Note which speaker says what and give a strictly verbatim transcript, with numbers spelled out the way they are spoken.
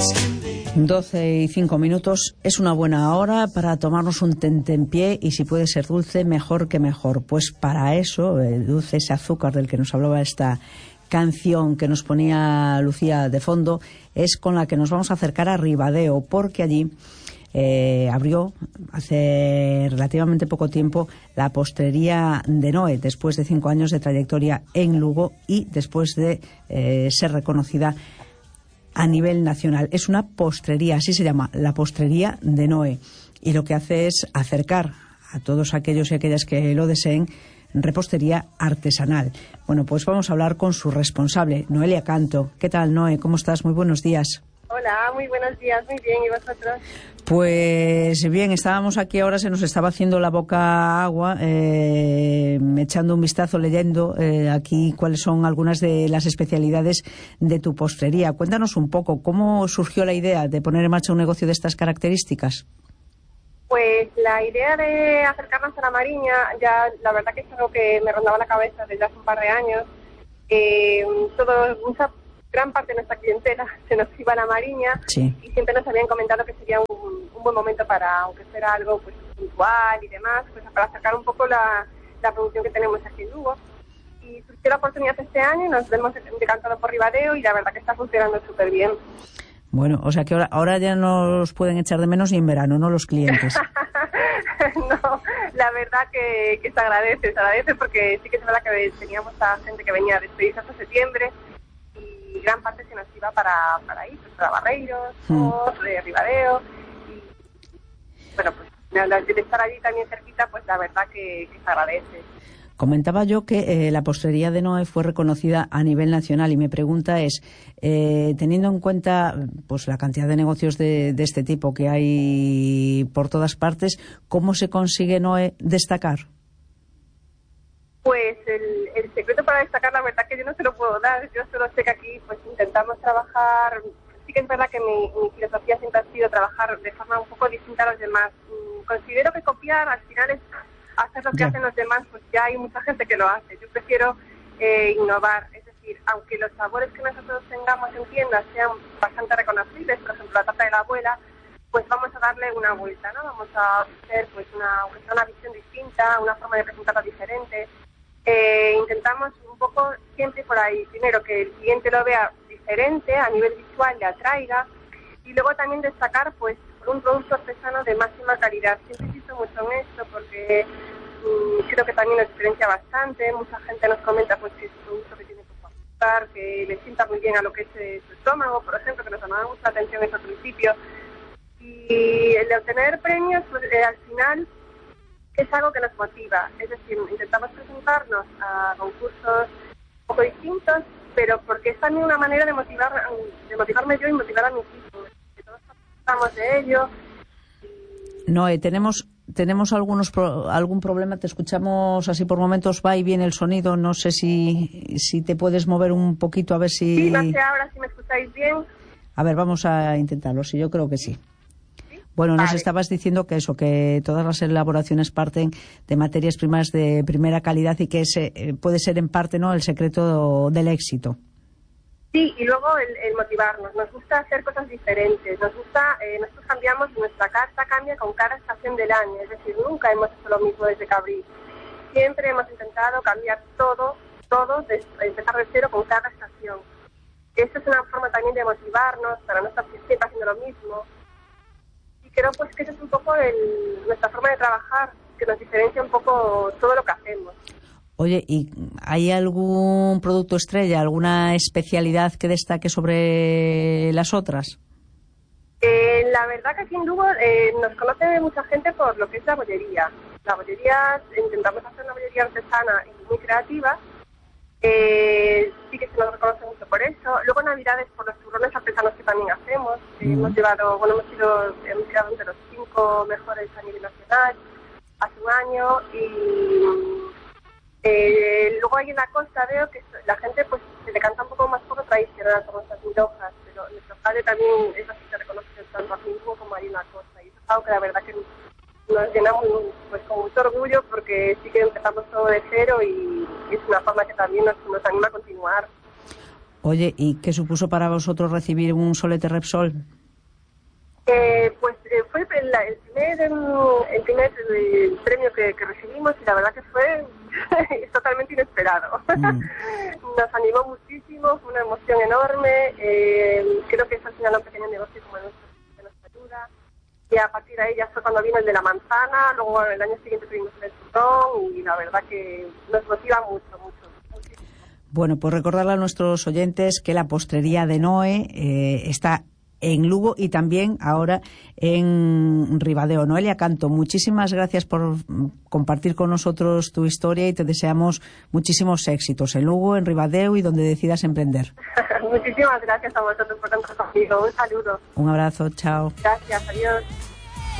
Speaker 1: doce y cinco minutos es una buena hora para tomarnos un tentempié y si puede ser dulce, mejor que mejor. Pues para eso, el dulce, ese azúcar del que nos hablaba esta canción que nos ponía Lucía de fondo, es con la que nos vamos a acercar a Ribadeo, porque allí eh, abrió hace relativamente poco tiempo la postrería de Noé, después de cinco años de trayectoria en Lugo y después de eh, ser reconocida a nivel nacional. Es una postrería, así se llama, la postrería de Noé, y lo que hace es acercar a todos aquellos y aquellas que lo deseen repostería artesanal. Bueno, pues vamos a hablar con su responsable, Noelia Canto. ¿Qué tal, Noé? ¿Cómo estás? Muy buenos días.
Speaker 2: Hola, muy buenos días, muy bien, ¿y vosotros?
Speaker 1: Pues bien, estábamos aquí ahora, se nos estaba haciendo la boca agua, eh, echando un vistazo, leyendo eh, aquí cuáles son algunas de las especialidades de tu postrería. Cuéntanos un poco, ¿cómo surgió la idea de poner en marcha un negocio de estas características?
Speaker 2: Pues la idea de acercarnos a la Mariña, ya la verdad que es algo que me rondaba la cabeza desde hace un par de años. Eh, todo, mucha gran parte de nuestra clientela se nos iba a la Mariña, sí, y siempre nos habían comentado que sería un, un buen momento para, aunque fuera algo pues puntual y demás, pues para sacar un poco la, la producción que tenemos aquí en Lugo. Y surgió la oportunidad este año y nos hemos decantado por Ribadeo y la verdad que está funcionando súper bien.
Speaker 1: Bueno, o sea que ahora, ahora ya nos pueden echar de menos y en verano, ¿no?, los clientes.
Speaker 2: No, la verdad que, que se agradece, se agradece porque sí que es verdad que teníamos a gente que venía desde hasta septiembre y gran parte se nos iba para, para ahí, pues para Barreiros, hmm. de Ribadeo. Y bueno, pues de estar allí también cerquita, pues la verdad que, que se agradece.
Speaker 1: Comentaba yo que eh, la postrería de Noé fue reconocida a nivel nacional y mi pregunta es, eh, teniendo en cuenta pues la cantidad de negocios de, de este tipo que hay por todas partes, ¿cómo se consigue, Noé, destacar?
Speaker 2: Pues el, el secreto para destacar, la verdad que yo no se lo puedo dar. Yo solo sé que aquí pues intentamos trabajar. Sí que es verdad que mi, mi filosofía siempre ha sido trabajar de forma un poco distinta a los demás. Considero que copiar al final es hacer lo que ya hacen los demás, pues ya hay mucha gente que lo hace. Yo prefiero eh, innovar, es decir, aunque los sabores que nosotros tengamos en tiendas sean bastante reconocibles, por ejemplo la tarta de la abuela, pues vamos a darle una vuelta, ¿no? Vamos a hacer pues una, una visión distinta, una forma de presentarla diferente. Eh, intentamos un poco siempre por ahí, primero que el cliente lo vea diferente, a nivel visual le atraiga, y luego también destacar pues por un producto artesano de máxima calidad. Siempre insisto mucho en esto porque mmm, creo que también nos diferencia bastante. Mucha gente nos comenta pues que es un producto que tiene poco azúcar, que le sienta muy bien a lo que es eh, su estómago, por ejemplo, que nos llamaba mucha atención eso al principio. Y el de obtener premios, pues eh, al final es algo que nos motiva. Es decir, intentamos presentarnos a concursos un poco distintos, pero porque es también una manera de motivar, de motivarme yo y motivar a mi equipo. Que todos participamos de ello.
Speaker 1: Noé, tenemos tenemos algunos pro, algún problema, te escuchamos así por momentos, va y viene el sonido, no sé si si te puedes mover un poquito a ver si...
Speaker 2: Sí, no sé ahora si me escucháis bien.
Speaker 1: A ver, vamos a intentarlo, sí, yo creo que sí. Bueno, nos vale. Estabas diciendo que eso, que todas las elaboraciones parten de materias primas de primera calidad y que ese eh, puede ser en parte, ¿no?, el secreto del éxito.
Speaker 2: Sí, y luego el, el motivarnos. Nos gusta hacer cosas diferentes. Nos gusta, eh, nosotros cambiamos, nuestra carta cambia con cada estación del año. Es decir, nunca hemos hecho lo mismo desde que abrí. Siempre hemos intentado cambiar todo, todo, de, empezar de cero con cada estación. Esta es una forma también de motivarnos para no estar siempre haciendo lo mismo. Creo pues que esa es un poco el, nuestra forma de trabajar, que nos diferencia un poco todo lo que hacemos.
Speaker 1: Oye, ¿y hay algún producto estrella, alguna especialidad que destaque sobre las otras?
Speaker 2: Eh, la verdad que aquí en Lugo eh, nos conoce mucha gente por lo que es la bollería. La bollería, intentamos hacer una bollería artesana y muy creativa. Eh, sí que se nos reconoce mucho por eso. Luego Navidades por los turrones artesanos que también hacemos. Eh, mm. Hemos llevado, bueno, hemos sido, hemos quedado entre los cinco mejores a nivel nacional hace un año y eh, luego hay en la costa veo que la gente pues se decanta un poco más poco tradicional como estas milhojas, pero nuestro padre también es así, se reconoce tanto aquí mismo como ahí en la costa y eso es algo que la verdad que nos llenamos pues con mucho orgullo porque sí que empezamos todo de cero y es una forma que también nos, nos anima a continuar.
Speaker 1: Oye, ¿y qué supuso para vosotros recibir un Solete Repsol?
Speaker 2: Eh, pues eh, fue el, el primer, el primer el premio que, que recibimos y la verdad que fue totalmente inesperado. Mm. Nos animó muchísimo, fue una emoción enorme. Eh, creo que es al final un pequeño negocio como el nuestro que nos ayuda. Y a partir de ahí ya fue cuando vino el de la manzana, luego el año siguiente tuvimos el del turrón y la verdad que nos motiva mucho, mucho. Muchísimo.
Speaker 1: Bueno, pues recordarle a nuestros oyentes que la postrería de Noé eh, está en Lugo y también ahora en Ribadeo. Noelia Canto, muchísimas gracias por compartir con nosotros tu historia y te deseamos muchísimos éxitos en Lugo, en Ribadeo y donde decidas emprender.
Speaker 2: Muchísimas gracias a vosotros por contar conmigo. Un saludo.
Speaker 1: Un abrazo, chao.
Speaker 2: Gracias, adiós.